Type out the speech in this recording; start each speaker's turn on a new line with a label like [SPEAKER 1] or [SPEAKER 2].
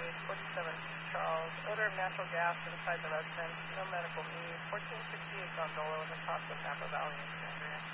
[SPEAKER 1] 47 Charles. Odor of natural gas inside the residence. No medical need. 1468 Gondola in the top of Napa Valley in San Andreas.